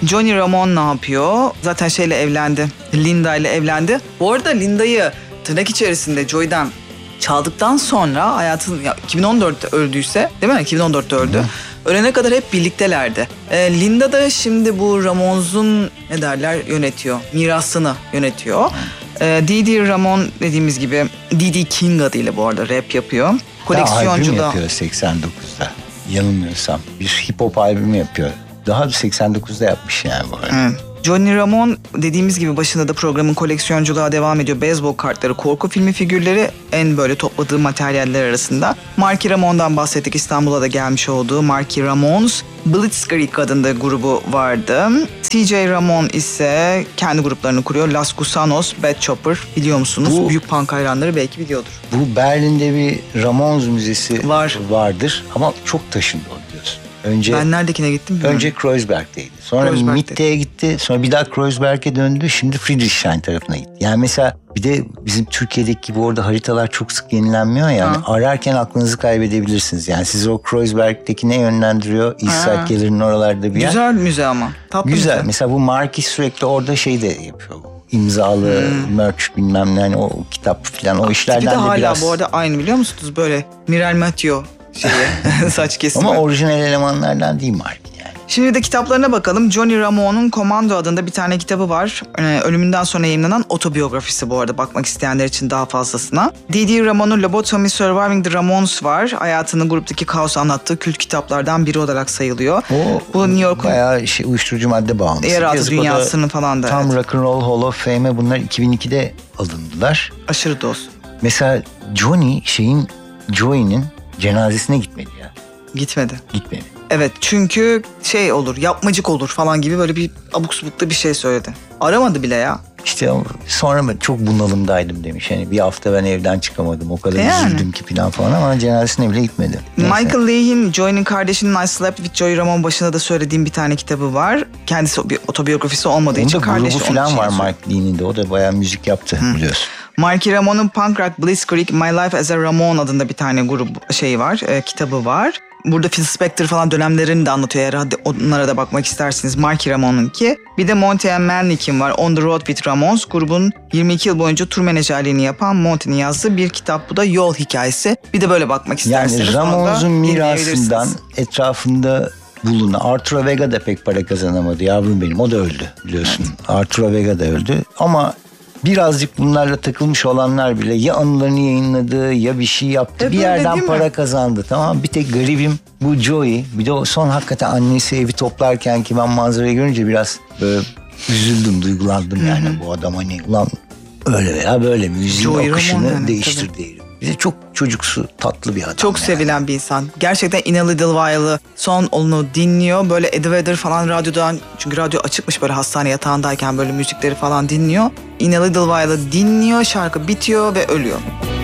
Johnny Ramone ne yapıyor? Zaten şeyle evlendi. Linda ile evlendi. Bu arada Linda'yı tırnak içerisinde Joy'dan çaldıktan sonra hayatın 2014'te öldüyse, değil mi? 2014'te öldü. Ölene kadar hep birliktelerdi. Linda da şimdi bu Ramones'un yönetiyor. Mirasını yönetiyor. Dee Ramone dediğimiz gibi D.D. King adıyla bu arada rap yapıyor. Koleksiyonculuğa. Albüm yapıyor 89'da. Yanılmıyorsam. Bir hip hop albümü yapıyor. Daha 89'da yapmış yani bu arada. Johnny Ramone dediğimiz gibi başında da programın koleksiyonculuğa devam ediyor. Beyzbol kartları, korku filmi figürleri en böyle topladığı materyaller arasında. Marky Ramone'dan bahsettik. İstanbul'a da gelmiş olduğu Marky Ramones. Blitzkrieg adında grubu vardı. C.J. Ramone ise kendi gruplarını kuruyor. Los Gusanos, Bad Chopper biliyor musunuz? Büyük punk hayranları belki biliyordur. Bu Berlin'de bir Ramones müzesi vardır ama çok taşındı o diyorsun. Ben neredekine gittim bilmiyorum. Önce Kreuzberg'deydi. Sonra Mitte'ye gitti. Sonra bir daha Kreuzberg'e döndü. Şimdi Friedrichshain tarafına gitti. Yani mesela bir de bizim Türkiye'deki gibi orada haritalar çok sık yenilenmiyor yani. Ararken aklınızı kaybedebilirsiniz. Yani sizi o Kreuzberg'deki ne yönlendiriyor? East Side Gallery'nin oralarda bir yer. Güzel müze ama. Tatlı güzel. Müze. Mesela bu Marky sürekli orada şey de yapıyor. İmzalı merch bilmem ne hani o kitap falan o işlerden de biraz. Hala bu arada aynı biliyor musunuz? Böyle Miral Mathieu saç kesimi. Ama orijinal elemanlardan değil Marky yani. Şimdi de kitaplarına bakalım. Johnny Ramone'un Commando adında bir tane kitabı var. Ölümünden sonra yayınlanan otobiyografisi bu arada bakmak isteyenler için daha fazlasına. D.D. Ramone'un Lobotomy Surviving the Ramones var. Hayatını gruptaki kaos anlattığı kült kitaplardan biri olarak sayılıyor. Bu New York'un bayağı uyuşturucu madde bağımlısı. Yeraltı dünyasının falan da. Tam Rock and Roll Hall of Fame'e bunlar 2002'de alındılar. Aşırı doz. Mesela Joey'nin cenazesine gitmedi ya. Gitmedi. Gitmedi. Evet çünkü olur yapmacık olur falan gibi böyle bir abuk subukta bir şey söyledi. Aramadı bile ya. İşte sonra ben çok bunalımdaydım demiş. Yani bir hafta ben evden çıkamadım. O kadar üzüldüm ki falan ama cenazesine bile gitmedi. Neyse. Michael Lee'in Joy'nin kardeşinin I Slept With Joey Ramone başında da söylediğim bir tane kitabı var. Kendisi bir otobiyografisi olmadığı için kardeşi grubu falan var Mike Lee'nin de. O da bayağı müzik yaptı biliyorsun. Marky Ramone'un Punk Rock Blitzkrieg My Life as a Ramone adında bir tane var, kitabı var. Burada Phil Spector falan dönemlerini de anlatıyor. Eğer onlara da bakmak isterseniz Marky Ramone'unki. Bir de Monty and Manlick'in var. On the Road with Ramones. Grubun 22 yıl boyunca tur menajerliğini yapan Monty'nin yazdığı bir kitap. Bu da yol hikayesi. Bir de böyle bakmak isterseniz. Yani Ramones'un mirasından etrafında bulunan Arturo Vega da pek para kazanamadı yavrum benim. O da öldü biliyorsun. Arturo Vega da öldü. Ama birazcık bunlarla takılmış olanlar bile ya anılarını yayınladı ya bir şey yaptı. Bir yerden para kazandı, tamam. Bir tek garibim bu Joey. Bir de o son hakikaten annesi evi toplarken ki ben manzarayı görünce biraz böyle üzüldüm, duygulandım yani. Bu adam hani ulan öyle veya böyle müziğin akışını değiştirdi. Bir de çok çocuksu, tatlı bir adam. Çok sevilen bir insan. Gerçekten In a Little While'ı son onu dinliyor. Böyle Eddie Vedder falan radyodan, çünkü radyo açıkmış böyle hastane yatağındayken böyle müzikleri falan dinliyor. In a Little While'ı dinliyor, şarkı bitiyor ve ölüyor.